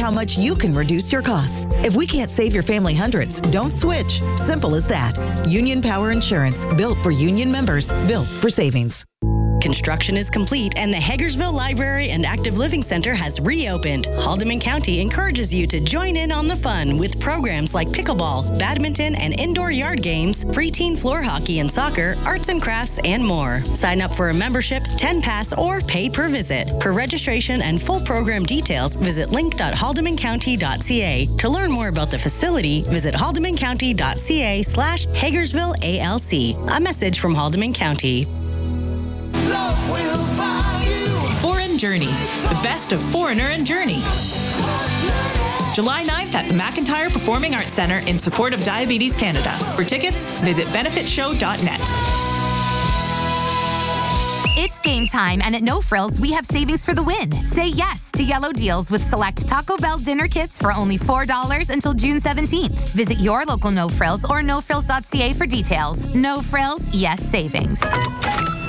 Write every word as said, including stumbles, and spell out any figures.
how much you can reduce your costs. If we can't save your family hundreds, don't switch. Simple as that. Union Power Insurance, built for union members, built for savings. Construction is complete and the Hagersville Library and Active Living Center has reopened. Haldeman County encourages you to join in on the fun with programs like pickleball, badminton, and indoor yard games, preteen floor hockey and soccer, arts and crafts, and more. Sign up for a membership, ten pass, or pay per visit. For registration and full program details, visit link dot haldeman county dot c a. To learn more about the facility, visit haldeman county dot c a slash Hagersville A L C. A message from Haldeman County. Love will find you. Foreign Journey, the best of Foreigner and Journey. July ninth at the McIntyre Performing Arts Centre in support of Diabetes Canada. For tickets, visit benefit show dot net. It's game time, and at No Frills, we have savings for the win. Say yes to yellow deals with select Taco Bell dinner kits for only four dollars until June seventeenth. Visit your local No Frills or no frills dot c a for details. No Frills, yes savings.